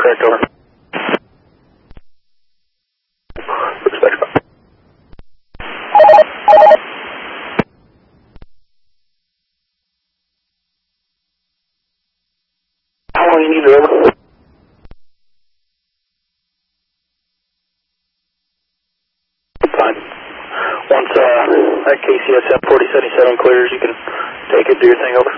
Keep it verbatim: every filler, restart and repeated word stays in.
Correct, over. Respect. How long you need to over? Fine. Once uh, that K C S M forty seventy-seven clears, you can take it, do your thing, over.